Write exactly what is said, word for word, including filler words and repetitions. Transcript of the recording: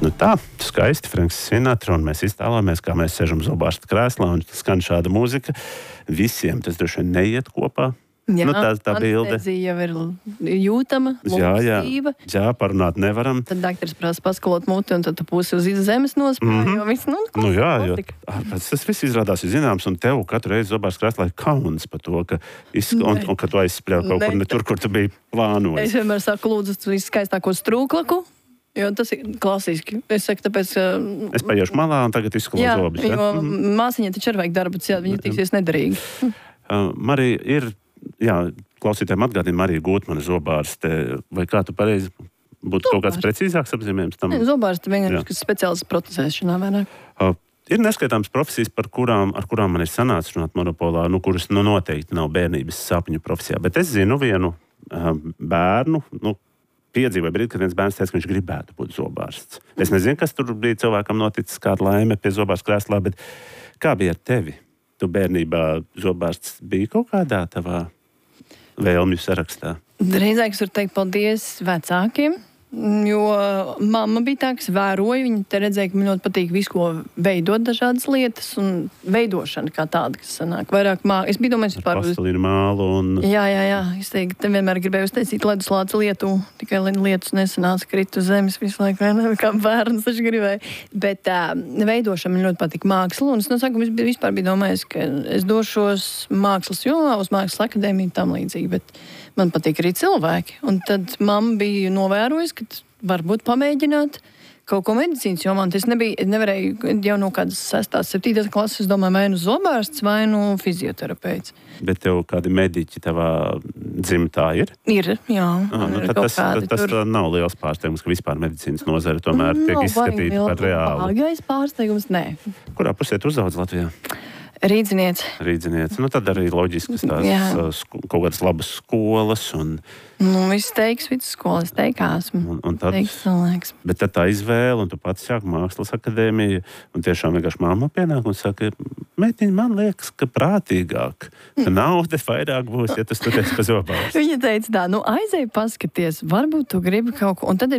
Nu tā, skaisti, Franks Sinatra, un mēs iztēlojamies, kā mēs sēžam zobārsta krēslā, un skan šāda mūzika. Visiem tas droši vien neiet kopā. Jā, nu, tā, tā bilde jau ir jūtama, jā, jā, stīva. jā, parunāt nevaram. Tad dakteris prasa paskalot muti, un tad tu pusi uz zemes nospēj, mm -hmm. jo viss, nu, nu jā, jo ārpēc tas viss izrādās ir zināms, un tev katru reizi zobārsta krēslā ir kauns par to, ka, iz, un, un, ka tu aizspļauj kaut ne. kur ne tur, kur tu biji plānojis. Es vienmēr saku, lūdzu, tu izskaistāko strūklaku. Jo tas ir klasiski. Es saku, tāpēc... Uh, es paiešu malā un tagad izskalo zobus. Jā, jo mm-hmm. māsiņai taču ir vajag darbu, jā, viņa tiksies nedarīgi. Uh, Marija, ir, jā, klausītājiem atgādina Marija Gūtmana zobārste. Vai kā tu pareizi būtu kaut kāds precīzāks apzīmējums tam? Ne, zobārste vienkārši, kas speciāls procesēšanā vairāk. Uh, ir neskaitāms profesijas, par kurām, ar kurām man ir sanācis runāt monopolā, nu, kuras nu, noteikti nav bērnības sapņu profesijā. Bet es zinu vienu uh, bērnu, nu, piedzīvoja brīdi, kad viens bērns teica, ka viņš gribētu būt zobārsts. Es nezinu, kas tur bija cilvēkam noticis, kāda laime pie zobārsta krēslā, bet kā bija ar tevi? Tu bērnībā zobārsts bija kaut kādā tavā vēlmju sarakstā? Drīzāk es varu teikt paldies vecākiem, jo mamma bija tā, kas vēroja, viņa te redzēja, ka man ļoti patīk visu, ko veidot dažādas lietas, un veidošana kā tāda, kas sanāk vairāk māksla. Es biju domājis par pastelīnu mālu un... Jā, jā, jā. Es teiktu, te vienmēr gribēju uztaisīt leduslādes lietu, tikai lietus nesanāca krīt uz zemes visu laiku, ne, kā bērns taču gribēju. Bet uh, veidošana man ļoti patīk māksla, un es no sākuma vispār biju domājis, ka es došos mākslas jomā, uz mākslas akadēmiju tam līdzīgi, bet man patīk arī cilvēki. Un tad mamma bija novērojusi, ka varbūt pamēģināt kaut ko medicīnas jomā. Es nebiju, nevarēju jau no kādas sestās, septītās klases, es domāju, vai nu zobārsts, vai nu fizioterapeits. Bet tev kādi mediķi tavā dzimtā ir? Ir, jā. Ah, nu, tad tas kādi, tas tur... nav liels pārsteigums, ka vispār medicīnas nozare tomēr no, tiek izskatīta par reālu. Bagais pārsteigums, nē. Kurā pusē tu uzdaudz Latvijā? Rīdziniec. Rīdziniec. Nu, tad arī loģiskas tās sko, kaut kādas labas skolas. Un, nu, viss teiks, viss skolas teikās. Un, un tad, teiks, cilvēks. Bet tad tā izvēle, un tu pats sāk mākslas akadēmiju, un tiešām vienkārši mamma pienāk un saka, meitiņ, man liekas, ka prātīgāk, ka nauda vairāk būs, ja tu studēsi pa zobārstu. Viņa teica tā, nu aizēj paskaties, varbūt tu gribi kaut ko, un tad ir